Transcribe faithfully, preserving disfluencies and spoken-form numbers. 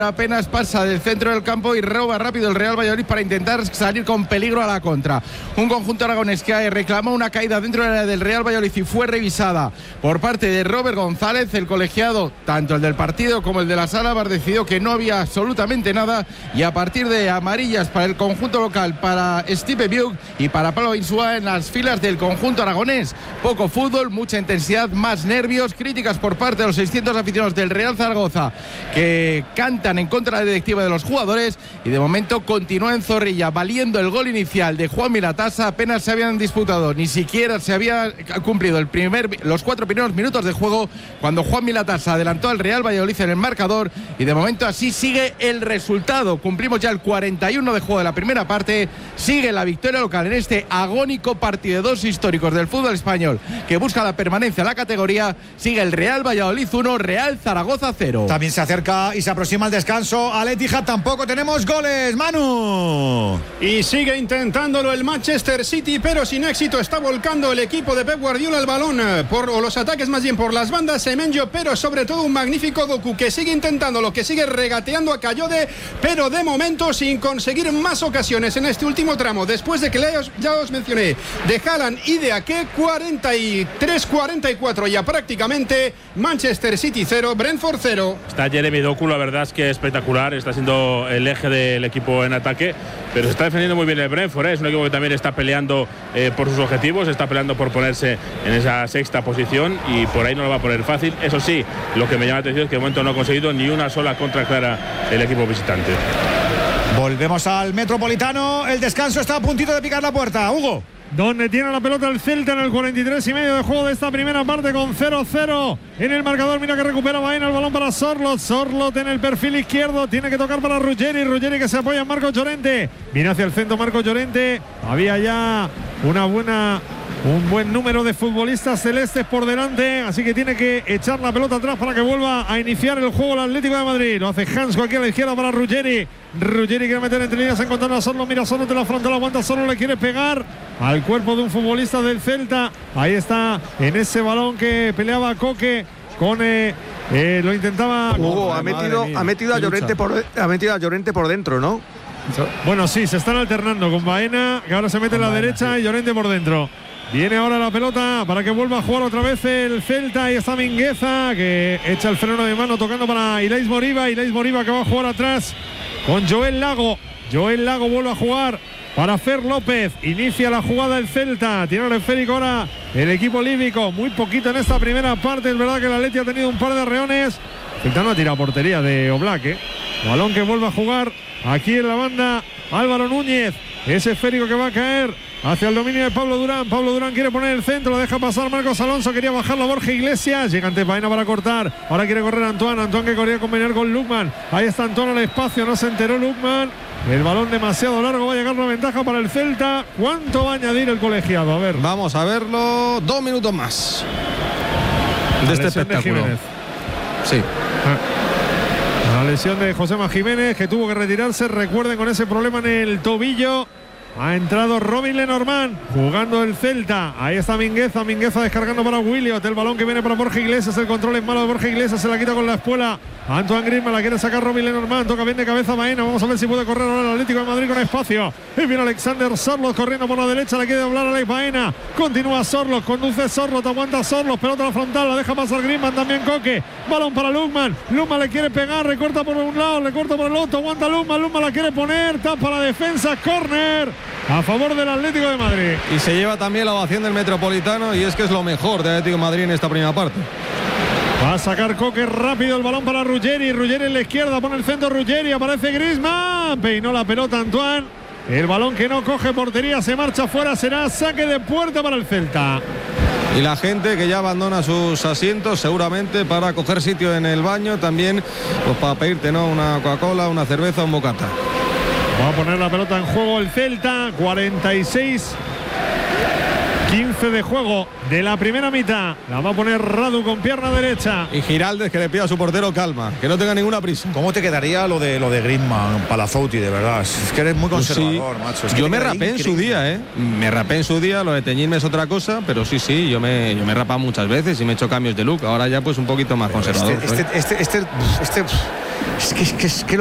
Apenas pasa del centro del campo y roba rápido el Real Valladolid para intentar salir con peligro a la contra. Un conjunto aragonés que reclamó una caída dentro del Real Valladolid y fue revisada por parte de Robert González. El colegiado, tanto el del partido como el de la sala, decidió que no había absolutamente nada, y a partir de amarillas para el conjunto local, para Stipe Biuk y para Pablo Insúa en las filas del conjunto aragonés. Poco fútbol, mucha intensidad, más nervios, críticas por parte de los seiscientos aficionados del Real Zaragoza que cantan en contra de la directiva de los jugadores, y de momento continúa en Zorrilla valiendo el gol inicial de Juan Milatasa. Apenas se habían disputado, ni siquiera se había cumplido el primer, los cuatro primeros minutos de juego cuando Juan Milatasa adelantó al Real Valladolid en el marcador, y de momento así sigue el resultado. Cumplimos ya el cuarenta y uno de juego de la primera parte, sigue la victoria local en este agónico partido de dos históricos del fútbol español que busca la permanencia en la categoría. Sigue el Real Valladolid uno, Real Zaragoza cero. También se acerca y se aproxima el descanso al Etihad, tampoco tenemos goles, Manu. Y sigue intentándolo el Manchester City, pero sin éxito. Está volcando el equipo de Pep Guardiola el balón, por, o los ataques más bien por las bandas, Semenyo, pero sobre todo un magnífico Doku que sigue intentándolo, que sigue regateando a Kayode, pero de momento sin conseguir más ocasiones en este último tramo, después de que ya os mencioné de Haaland y de Ake. Cuarenta y tres cuarenta y cuatro ya prácticamente. Manchester City cero, Brentford cero. Está Jeremy Doku, la verdad es que espectacular, está siendo el eje del equipo en ataque, pero se está defendiendo muy bien el Brentford, ¿eh? Es un equipo que también está peleando eh, por sus objetivos, está peleando por ponerse en esa sexta posición, y por ahí no lo va a poner fácil. Eso sí, lo que me llama la atención es que de momento no ha conseguido ni una sola contra clara el equipo visitante. Volvemos al Metropolitano, el descanso está a puntito de picar la puerta, Hugo. Donde tiene la pelota el Celta en el cuarenta y tres y medio de juego de esta primera parte, con cero cero en el marcador. Mira que recupera Baena, el balón para Sorlot. Sorlot en el perfil izquierdo, tiene que tocar para Ruggeri. Ruggeri que se apoya en Marco Llorente. Viene hacia el centro Marco Llorente. Había ya una buena... un buen número de futbolistas celestes por delante, así que tiene que echar la pelota atrás para que vuelva a iniciar el juego el Atlético de Madrid. Lo hace Hansko aquí a la izquierda para Ruggeri. Ruggeri quiere meter entre líneas, encontrando a Sorlot. Mira, Sorlot de la frontal, aguanta Sorlot, le quiere pegar al cuerpo de un futbolista del Celta. Ahí está, en ese balón que peleaba Coque con... Eh, eh, lo intentaba... Hugo, ha metido, ha metido a Llorente por, ha metido a Llorente por dentro, ¿no? Bueno, sí, se están alternando con Baena, que ahora se mete en la Baena, derecha, sí, y Llorente por dentro. Viene ahora la pelota para que vuelva a jugar otra vez el Celta, y está Mingueza que echa el freno de mano tocando para Ilais Moriba. Ilais Moriba que va a jugar atrás con Joel Lago. Joel Lago vuelve a jugar para Fer López. Inicia la jugada el Celta. Tiene el esférico ahora el equipo líbico. Muy poquito en esta primera parte. Es verdad que el Atleti ha tenido un par de arreones. Celta no ha tirado portería de Oblak, ¿eh? Balón que vuelve a jugar aquí en la banda Álvaro Núñez. Ese esférico que va a caer hacia el dominio de Pablo Durán. Pablo Durán quiere poner el centro, lo deja pasar Marcos Alonso, quería bajarlo a Borja Iglesias, llega ante Baena para cortar, ahora quiere correr Antoine, Antoine que quería combinar con Lukman, ahí está Antoine al espacio, no se enteró Lukman, el balón demasiado largo, va a llegar la ventaja para el Celta. ¿Cuánto va a añadir el colegiado? A ver, vamos a verlo, dos minutos más de la este espectáculo. De sí. La lesión de Josema Jiménez, que tuvo que retirarse, recuerden, con ese problema en el tobillo. Ha entrado Robin Lenormand jugando el Celta. Ahí está Mingueza, Mingueza descargando para Williot. El balón que viene para Borja Iglesias, el control es malo de Borja Iglesias, se la quita con la espuela Antoine Griezmann, la quiere sacar Robin Lenormand, toca bien de cabeza Baena. Vamos a ver si puede correr ahora el Atlético de Madrid con espacio. Y viene Alexander Sorlot corriendo por la derecha, la quiere doblar a Alex Baena. Continúa Sorlot, conduce Sorlot, aguanta Sorlot, pelota a la frontal, la deja pasar Griezmann, también Coque. Balón para Lukman, Lukman le quiere pegar, recorta por un lado, le corta por el otro, aguanta Lukman, Lukman la quiere poner, tapa la defensa, córner a favor del Atlético de Madrid. Y se lleva también la ovación del Metropolitano, y es que es lo mejor del Atlético de Madrid en esta primera parte. Va a sacar Coque rápido el balón para Ruggeri. Ruggeri en la izquierda, pone el centro Ruggeri, aparece Griezmann, peinó la pelota Antoine. El balón que no coge portería, se marcha fuera, será saque de puerta para el Celta. Y la gente que ya abandona sus asientos seguramente para coger sitio en el baño, también pues para pedirte, ¿no?, una Coca-Cola, una cerveza, un bocata. Va a poner la pelota en juego el Celta, cuarenta y seis quince de juego de la primera mitad. La va a poner Radu con pierna derecha. Y Giraldez que le pide a su portero calma, que no tenga ninguna prisa. ¿Cómo te quedaría lo de lo de Griezmann, Palazzotti, de verdad? Es que eres muy conservador, pues sí. macho. Es que yo te me queda rapé en su increíble. día, ¿eh? Me rapé en su día, lo de teñirme es otra cosa, pero sí, sí, yo me, yo me he rapado muchas veces y me he hecho cambios de look. Ahora ya pues un poquito más Pero conservador. Este, este, este, este, este, este, es que, es que, es que